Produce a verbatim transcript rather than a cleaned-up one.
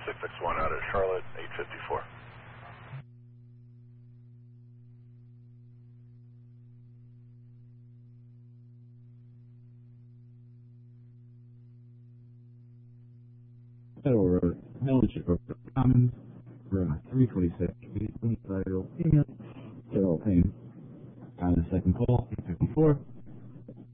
six six one out of Charlotte, eight fifty-four. Federal Road, Hellenish Commons, for three twenty-six, eight twenty-five, female, Federal Pain. On the second call, eight fifty-four.